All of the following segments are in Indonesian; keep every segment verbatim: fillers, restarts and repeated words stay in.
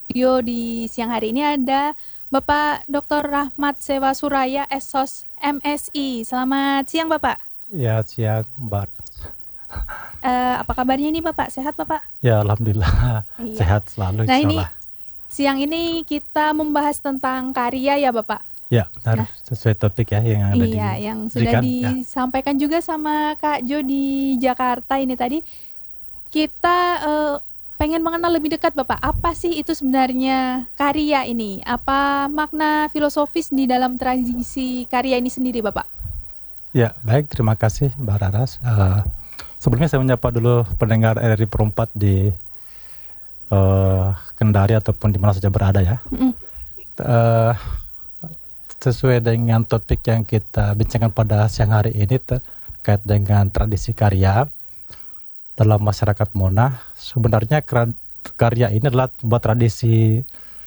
studio di siang hari ini ada Bapak doktor Rahmat Sewa Suraya, S O S M Si. Selamat siang Bapak. Ya, siang, Mbak. Eh, apa kabarnya nih Bapak? Sehat Bapak? Ya, alhamdulillah Iya. sehat selalu, Nah insya ini Allah. siang ini kita membahas tentang karya ya Bapak. Ya, benar, Nah sesuai topik ya yang ada iya yang sudah diberikan. Ya, disampaikan juga sama Kak Jo di Jakarta ini tadi. Kita eh, pengen mengenal lebih dekat Bapak. Apa sih itu sebenarnya karya ini? Apa makna filosofis di dalam tradisi karya ini sendiri Bapak? ya baik, terima kasih Mbak Raras. Eh, sebelumnya saya menyapa dulu pendengar R R I Perempat di eh, Kendari ataupun di mana saja berada ya. Mm-mm. Eh, sesuai dengan topik yang kita bincangkan pada siang hari ini terkait dengan tradisi karya dalam masyarakat Mona. Sebenarnya kera- karya ini adalah sebuah tradisi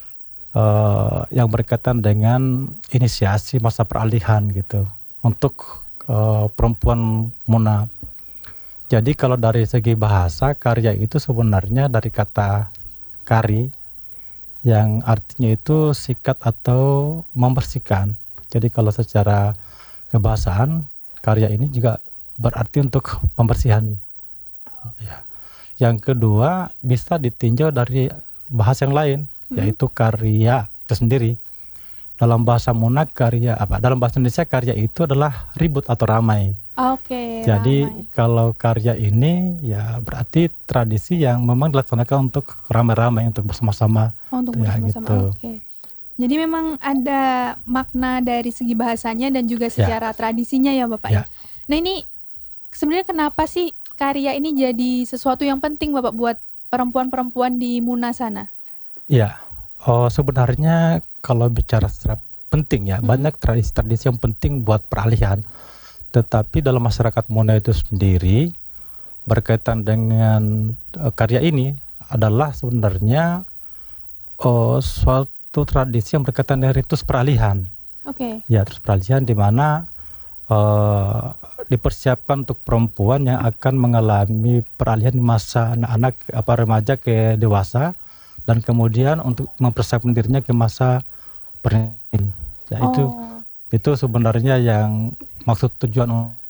eh, yang berkaitan dengan inisiasi masa peralihan gitu untuk eh, perempuan Mona. Jadi kalau dari segi bahasa, karya itu sebenarnya dari kata kari yang artinya itu sikat atau membersihkan. Jadi kalau secara kebahasaan, karya ini juga berarti untuk pembersihan. Ya. Yang kedua bisa ditinjau dari bahasa yang lain, Mm-mm. yaitu karya itu sendiri. Dalam bahasa Muna karya apa? Dalam bahasa Indonesia karya itu adalah ribut atau ramai. Oke, Jadi ramai. kalau karya ini ya berarti tradisi yang memang dilaksanakan untuk ramai-ramai untuk bersama-sama Oh, untuk ya bersama-sama. gitu. Oke. Jadi memang ada makna dari segi bahasanya dan juga Ya, secara tradisinya ya Bapak ya. ya, Nah ini sebenarnya kenapa sih karya ini jadi sesuatu yang penting Bapak buat perempuan-perempuan di Muna sana? ya. Oh, sebenarnya kalau bicara secara penting ya, Mm-mm. banyak tradisi-tradisi yang penting buat peralihan. Tetapi dalam masyarakat Mona itu sendiri berkaitan dengan eh, karya ini adalah sebenarnya oh, suatu tradisi yang berkaitan dengan ritus peralihan. Oke. Ya, terus peralihan di mana eh, dipersiapkan untuk perempuan yang akan mengalami peralihan di masa anak-anak apa remaja ke dewasa dan kemudian untuk mempersiapkan dirinya ke masa pernikahan. Ya, itu Oh, itu sebenarnya yang maksud tujuan